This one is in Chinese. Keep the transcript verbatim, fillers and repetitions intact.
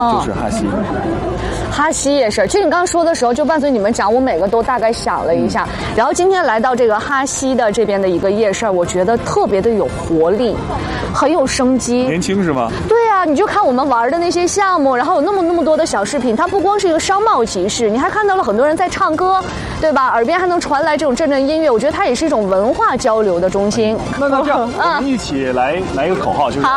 就是哈西。 哈西夜市，其实你刚刚说的时候，就伴随你们讲，我每个都大概想了一下。嗯、然后今天来到这个哈西的这边的一个夜市，我觉得特别的有活力，很有生机。 年轻是吗？ 对啊，你就看我们玩的那些项目，然后有那么那么多的小饰品，它不光是一个商贸集市，你还看到了很多人在唱歌，对吧？耳边还能传来这种阵阵音乐，我觉得它也是一种文化交流的中心。 那那这样，我们一起来来一个口号，就是。